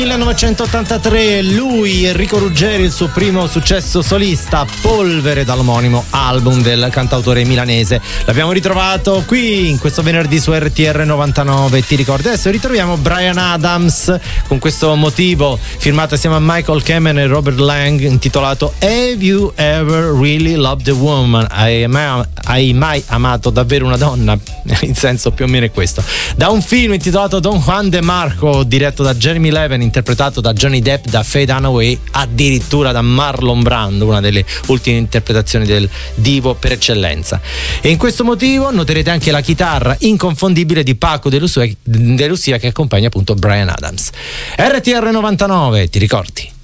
1983 lui, Enrico Ruggeri, il suo primo successo solista, Polvere, dall'omonimo album del cantautore milanese. L'abbiamo ritrovato qui in questo venerdì su RTR 99. Ti ricordi? Adesso ritroviamo Bryan Adams con questo motivo firmato assieme a Michael Kamen e Robert Lang, intitolato Have You Ever Really Loved a Woman? Hai mai amato davvero una donna? In senso più o meno è questo. Da un film intitolato Don Juan de Marco, diretto da Jeremy Levin, interpretato da Johnny Depp, da Faye Dunaway, addirittura da Marlon Brando, una delle ultime interpretazioni del divo per eccellenza. E in questo motivo noterete anche la chitarra inconfondibile di Paco de Lucia che accompagna appunto Bryan Adams. RTR 99, ti ricordi?